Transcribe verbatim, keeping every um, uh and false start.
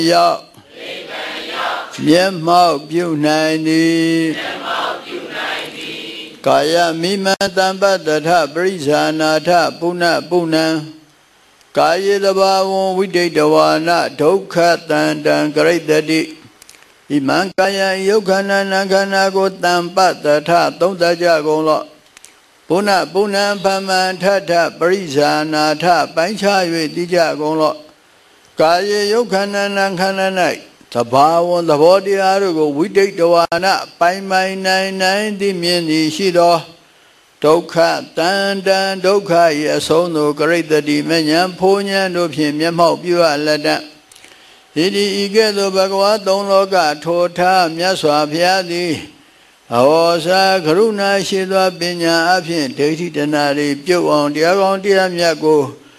ရောက်မျက်မှောက်ပြုနိုင်သည်ကာယမိမတံပတ္တထပရိဇာနာထပုဏ္ဏပုဏ္ဏံကာယေတဘာဝံဝိဒိတဝါနဒုက္ခတန္တံကရိတတိဣမံကာယယုတ်ခန္ဓာနာခန္ဓာကိုတံပတ္တထသုံးတကြကုန်လောပုဏ္ဏပုဏ္ဏံဖမံထထပရိဇာနာထပိုင်းခြား၍တိကြကုန်လောကာယေယုတ်ခန္ဓာနာခန္ဓာ၌သဘာဝံသဘောတရားတို့ကိုဝိတိတ်တဝါနပိုင်ပိုင်နိုင်နိုင်သိမြင်သည်ရှိသောဒုက္ခတန်တန်ဒုက္ခ၏အဆုံးသို့ကရိတတိမဉ္ဇဉ်ဖိုးဉဏ်တို့ဖြင့်မျက်မှောက်ပြုအပ်လက်တံဤဒီဤကဲ့သို့ဘဂဝါသုံးလောကထိုထားမြတ်စွာဘုရားသည်အဟောစာကရုဏာရှိသောပညာအဖြင့်ဒိဋ္ဌိတဏှာတွေပြုတ်အောင်တရားကောင်းတရားမြတ်ကို